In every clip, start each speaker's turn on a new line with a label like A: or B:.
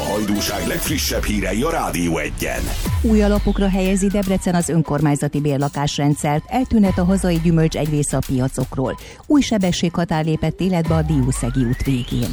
A: Hajdúság legfrissebb hírei a Rádió Egyen.
B: Új alapokra helyezi Debrecen az önkormányzati bérlakásrendszert, eltűnhet a hazai gyümölcs egy része a piacokról. Új sebességhatár lépett életbe a Diószegi út végén.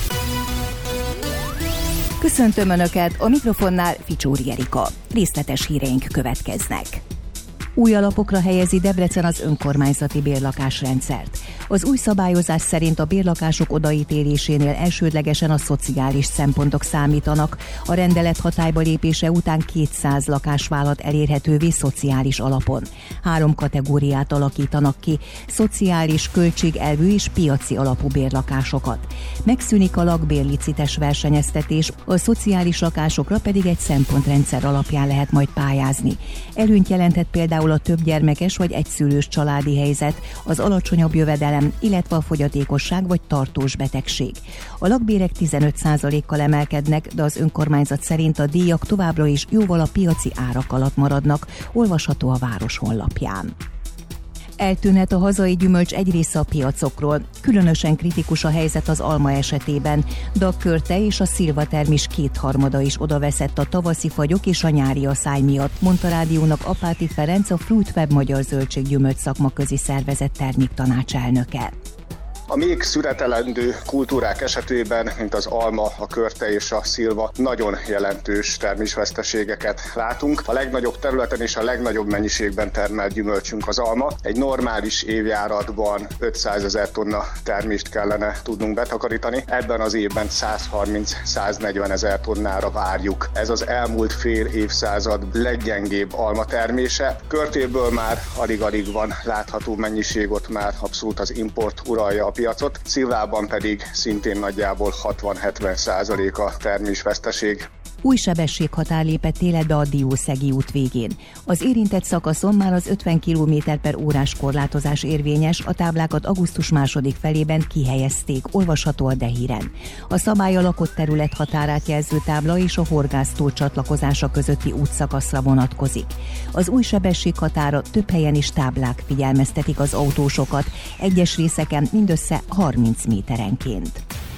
B: Köszöntöm Önöket, a mikrofonnál Ficsóri Erika. Részletes híreink következnek. Új alapokra helyezi Debrecen az önkormányzati bérlakásrendszert. Az új szabályozás szerint a bérlakások odaítélésénél elsődlegesen a szociális szempontok számítanak. A rendelet hatályba lépése után 200 lakásvállalat elérhetővé szociális alapon. 3 kategóriát alakítanak ki: szociális, költségelvű és piaci alapú bérlakásokat. Megszűnik a lakbérlicites versenyeztetés, a szociális lakásokra pedig egy szempontrendszer alapján lehet majd pályázni. Előnyt jelenthet például a többgyermekes vagy egyszülős családi helyzet, az alacsonyabb jövedelem, illetve a fogyatékosság vagy tartós betegség. A lakbérek 15%-kal emelkednek, de az önkormányzat szerint a díjak továbbra is jóval a piaci árak alatt maradnak, olvasható a város honlapján. Eltűnhet a hazai gyümölcs egy része a piacokról. Különösen kritikus a helyzet az alma esetében, de a körte és a szilvatermis 2/3 is odaveszett a tavaszi fagyok és a nyári aszály miatt, mondta rádiónak Apáti Ferenc, a Fruitweb Magyar Zöldség-gyümölcs szakmaközi szervezet terméktanácselnöke.
C: A még szüretelendő kultúrák esetében, mint az alma, a körte és a szilva, nagyon jelentős termésveszteségeket látunk. A legnagyobb területen és a legnagyobb mennyiségben termelt gyümölcsünk az alma. Egy normális évjáratban 500 000 tonna termést kellene tudnunk betakarítani. Ebben az évben 130-140 000 tonnára várjuk. Ez az elmúlt fél évszázad leggyengébb alma termése. Körtéből már alig-alig van látható mennyiség, ott már abszolút az import uralja a piacot, szilvában pedig szintén nagyjából 60-70% a termésveszteség.
B: Új sebességhatár lépett életbe a Diószegi út végén. Az érintett szakaszon már az 50 km/h korlátozás érvényes, a táblákat augusztus 2. felében kihelyezték, olvasható a D-híren. A szabály a lakott terület határát jelző tábla és a Horgásztó csatlakozása közötti útszakaszra vonatkozik. Az új sebességhatára több helyen is táblák figyelmeztetik az autósokat, egyes részeken mindössze 30 méterenként.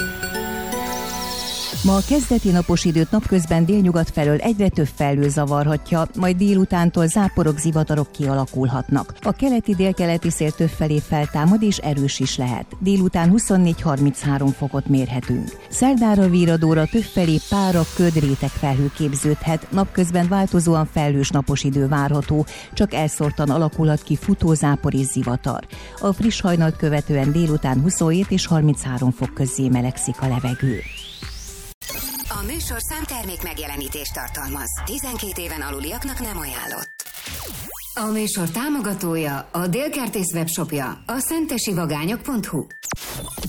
B: Ma a kezdeti napos időt napközben délnyugat felől egyre több felhő zavarhatja, majd délutántól záporok, zivatarok kialakulhatnak. A keleti-délkeleti szél többfelé feltámad és erős is lehet. Délután 24-33 fokot mérhetünk. Szerdára, Víradóra többfelé pára, ködréteg felhő képződhet, napközben változóan felhős napos idő várható, csak elszórtan alakulhat ki futózápor és zivatar. A friss hajnalt követően délután 27 és 33 fok közé melegszik a levegő.
D: A műsor számtermék megjelenítést tartalmaz. 12 éven aluliaknak nem ajánlott. A műsor támogatója, a Délkertész webshopja, a szentesivagányok.hu.